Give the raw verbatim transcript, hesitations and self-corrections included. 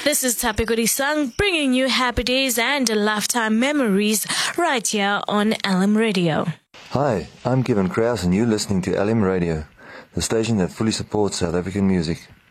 This is Tapikuri Sang bringing you happy days and lifetime memories right here on L M Radio. Hi, I'm Kevin Krause and you're listening to L M Radio, the station that fully supports South African music.